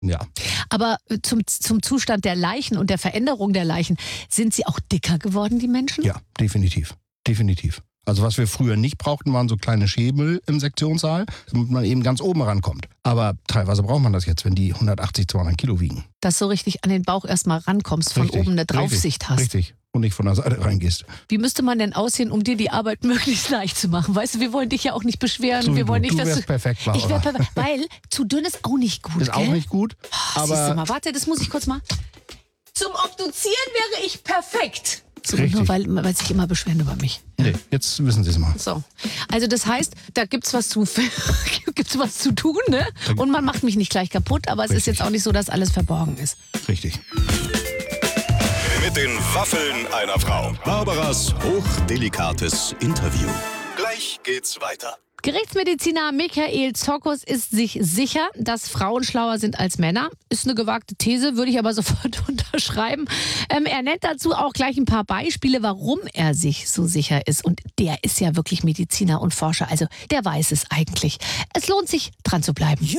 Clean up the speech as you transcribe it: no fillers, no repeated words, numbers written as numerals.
Ja. Aber zum Zustand der Leichen und der Veränderung der Leichen, sind sie auch dicker geworden, die Menschen? Ja, definitiv. Definitiv. Also was wir früher nicht brauchten, waren so kleine Schemel im Sektionssaal, damit man eben ganz oben rankommt. Aber teilweise braucht man das jetzt, wenn die 180, 200 Kilo wiegen. Dass du richtig an den Bauch erstmal rankommst, von oben eine Draufsicht hast. Richtig. Und nicht von der Seite reingehst. Wie müsste man denn aussehen, um dir die Arbeit möglichst leicht zu machen? Weißt du, wir wollen dich ja auch nicht beschweren. So wir wollen nicht, du dass wärst perfekt, Barbara. Ich wäre perfekt, weil zu dünn ist auch nicht gut. Ist gell? auch nicht gut. Siehst du Aber mal, warte, das muss ich kurz mal. Zum Obduzieren wäre ich perfekt. So, Richtig. nur weil sich immer beschweren über mich. nee, jetzt wissen Sie es mal. So. Also das heißt, da gibt's was zu tun, ne? Und man macht mich nicht gleich kaputt, aber es ist Richtig. jetzt auch nicht so, dass alles verborgen ist. Richtig. Mit den Waffeln einer Frau. Barbaras hochdelikates Interview. Gleich geht's weiter. Gerichtsmediziner Michael Zokos ist sich sicher, dass Frauen schlauer sind als Männer. Ist eine gewagte These, würde ich aber sofort unterschreiben. Er nennt dazu auch gleich ein paar Beispiele, warum er sich so sicher ist. Und der ist ja wirklich Mediziner und Forscher, also der weiß es eigentlich. Es lohnt sich, dran zu bleiben.